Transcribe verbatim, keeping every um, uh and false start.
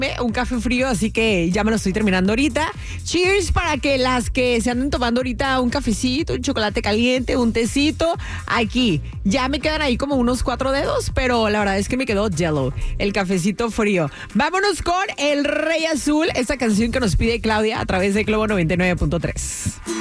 un café frío, así que ya me lo estoy terminando ahorita. Cheers para que las que se anden tomando ahorita un cafecito, un chocolate caliente, un tecito, aquí. Ya me quedan ahí como unos cuatro dedos, pero la verdad es que me quedó jello, el cafecito frío. Vámonos con El Rey Azul, esta canción que nos pide Claudia a través de Globo noventa y nueve punto tres.